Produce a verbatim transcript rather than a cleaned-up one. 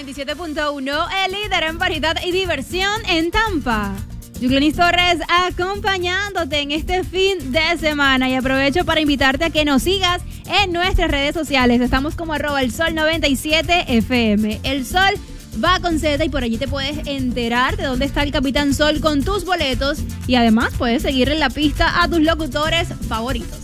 noventa y siete punto uno, el líder en variedad y diversión en Tampa. Yuclenis Torres acompañándote en este fin de semana y aprovecho para invitarte a que nos sigas en nuestras redes sociales. Estamos como arroba el sol noventa y siete F M. El Sol va con Z y por allí te puedes enterar de dónde está el Capitán Sol con tus boletos y además puedes seguir en la pista a tus locutores favoritos.